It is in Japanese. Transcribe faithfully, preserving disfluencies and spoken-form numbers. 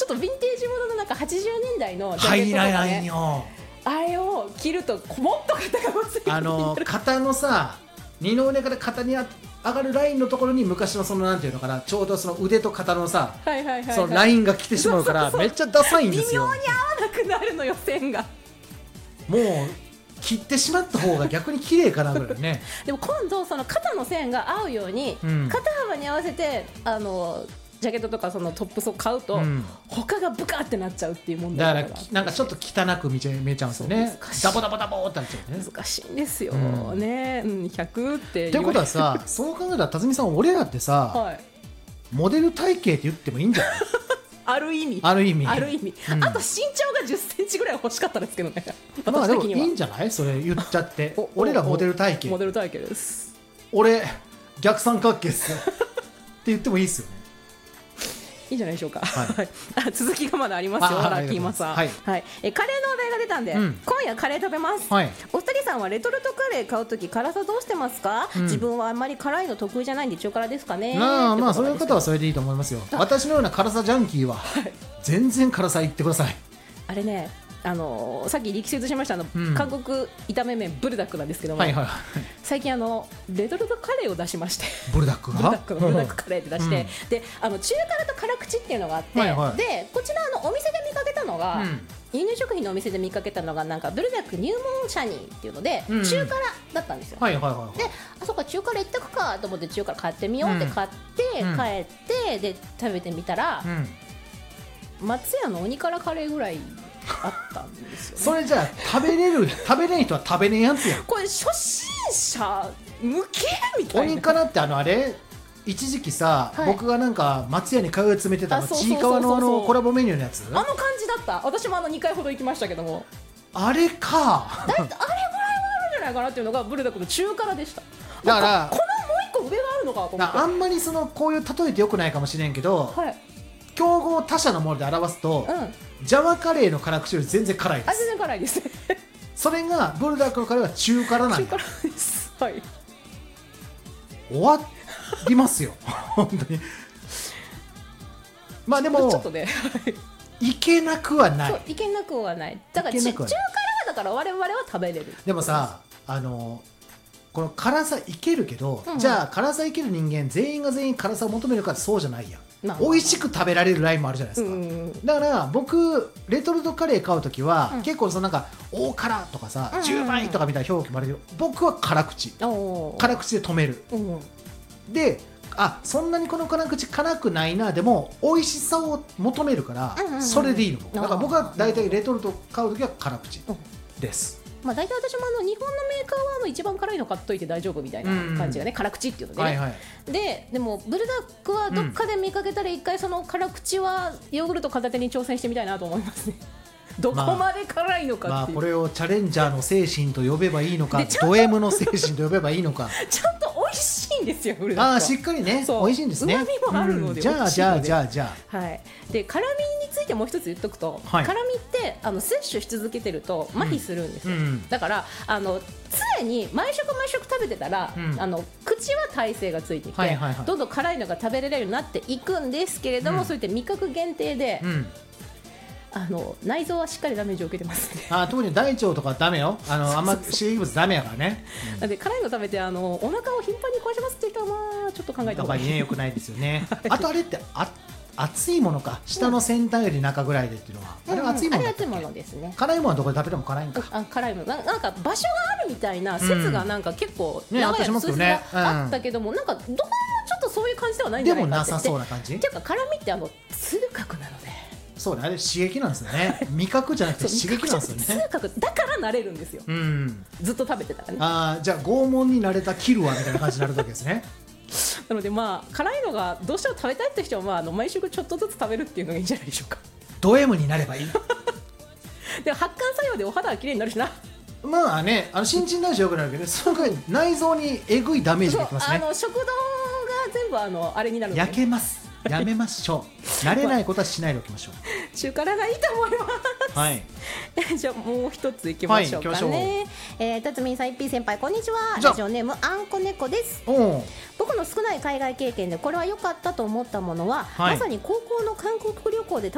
ょっとヴィンテージもののなんかはちじゅうねんだいのジャケットとかね、 はいないよ、 あれを着るともっと肩が細いあの肩のさ二の腕から肩に上がるラインのところに昔のそのなんていうのかな、ちょうどその腕と肩のさ、 はいはいはいはい、 そのラインが来てしまうからそうそうそうめっちゃダサいんですよ。 微妙に合わなくなるのよ線が。 もう切ってしまった方が逆に綺麗かなぐらいねでも今度その肩の線が合うように、うん、肩幅に合わせてあのジャケットとかそのトップスを買うと、うん、他がブカってなっちゃうっていう問題だからなんかちょっと汚く見えちゃうんですよね。ダボダボダボってなっちゃうね。 難しいんですよ、うん、ね、うん、ひゃくってってことはさそう考えたら辰巳さん俺らってさ、はい、モデル体型って言ってもいいんじゃないある意味ある意味ある意味、うん、あと身長がじゅっセンチぐらい欲しかったですけどね。 まあでもいいんじゃないそれ言っちゃって俺らモデル体型モデル体型です。 俺逆三角形っすって言ってもいいっすよね。 いいんじゃないでしょうか、はい、続きがまだありますよ。ラッキーマさん、はいはい、えカレーのお題が出たんで、うん、今夜カレー食べます、はい、お二人さんはレトルトカレー買うとき辛さどうしてますか、うん、自分はあんまり辛いの得意じゃないんで中辛ですかね。 まあまあそういう方はそれでいいと思いますよ。私のような辛さジャンキーは、はい、全然辛さいってください。 あれね、あのー、さっき力説しましたあの、うん、韓国炒め麺ブルダックなんですけども、はいはいはい、最近あのレトルトカレーを出しましてブルダックがブルダックのブルダックカレーって出して、うん、であの中辛と辛口っていうのがあって、はいはい、でこちらのお店で見かけたのが、うん、輸入食品のお店で見かけたのがなんかブルダック入門シャニーっていうので、うん、中辛だったんですよ、はいはいはいはい、であそこ中辛いったくかと思って中辛買ってみようって買って、うん、帰ってで食べてみたら、うん、松屋の鬼辛カレーぐらいあったんですよね。 それじゃあ食べれる食べれん人は食べれんやつやん。 これ初心者向けみたいな。 鬼辛ってあのあれ一時期さ、はい、僕がなんか松屋に通い詰めてたのちいかわのあのコラボメニューのやつ、 あの感じだった。私もあのにかいほど行きましたけどもあれかだいたいあれぐらいはあるんじゃないかなっていうのがブルダックの中辛でした。 だからこのもう一個上があるのかと思って。 あんまりそのこういう例えてよくないかもしれんけど、はい、競合他社のもので表すと、うん、ジャワカレーの辛口より全然辛いです。 あ全然辛いですそれがブルダックのカレーは中辛なんだ。 中辛です、はい、 終わりますよ本当に。まあでもちょっとねいけなくはない。 そういけなくはない。だから中辛はだから我々は食べれる。 でもさあのこの辛さいけるけど、うんうん、じゃあ辛さいける人間全員が全員辛さを求めるかってそうじゃないやん。まあ、美味しく食べられるラインもあるじゃないですか、うんうん、だから僕レトルトカレー買うときは、うん、結構そのなんか大辛とかさ、うんうん、じゅうばいとかみたいな表記もあるけど僕は辛口辛口で止める、うんうん、であそんなにこの辛口辛くないなでも美味しさを求めるから、うんうんうん、それでいいの。だから僕は大体レトルト買うときは辛口です、うんまあ、 大体私もあの日本のメーカーはあの一番辛いの買っといて大丈夫みたいな感じがね、うん、辛口っていうのでね、はいはい、で, でもブルダックはどっかで見かけたら一回その辛口はヨーグルト片手に挑戦してみたいなと思いますねどこまで辛いのかっていう、まあまあ、 これをチャレンジャーの精神と呼べばいいのかド M の精神と呼べばいいのかちゃんと美味しいんですよブルダックは。 あしっかりね美味しいんですね。 旨味もあるので、うん、 じゃあじゃあじゃあじゃあ、はい、で辛みについてもう一つ言っとくと、はい、辛みってあの摂取し続けてると麻痺するんですよ、うん、だからあの常に毎食毎食食べてたら、うん、あの口は耐性がついてきて、はいはいはい、どんどん辛いのが食べれるようになっていくんですけれども、うん、そういった味覚限定で、うんあの内臓はしっかりダメージを受けてますね。 あ特に大腸とかダメよ。あのあんま刺激物ダメやからね。 うん、で辛いの食べてあのお腹を頻繁に壊しますって言ったらまあちょっと考えた方がいい。 ね良くないですよね。あとあれってあ熱いものか下の先端より中ぐらいでっていうのは、うん、あれは熱いものだっけ、うん、あれ熱いものですね。辛いものはどこで食べても辛いんか。 あ辛いものな、なんか場所があるみたいな説がなんか結構長い数字があったけども、ねうん、なんかどうもちょっとそういう感じではないんじゃないかって。 でもなさそうな感じ。 っていうか辛みってあの痛覚なので。 そうね、あれ刺激なんですよね。味覚じゃなくて刺激なんですよね。 痛覚だから慣れるんですよ、うん、ずっと食べてたらね。 あじゃあ拷問に慣れたキルはみたいな感じになるわけですねなのでまあ辛いのがどうしても食べたいって人は、まあ、あの毎食ちょっとずつ食べるっていうのがいいんじゃないでしょうか。 ド M になればいいで発汗作用でお肌は綺麗になるしな。 まあね、あの新陳代謝良くなるけど、ね、その代わり内臓にえぐいダメージがいきますね。 あの食道が全部あのあれになるので、 焼けます。やめましょう。慣れないことはしないでおきましょう。 中辛がいいと思います。はい。じゃあもう一ついきましょうかね。えー、たつみんさん、いっぴー先輩こんにちは。ラジオネームあんこ猫です。僕の少ない海外経験でこれは良かったと思ったものは、はい、まさに高校の韓国旅行で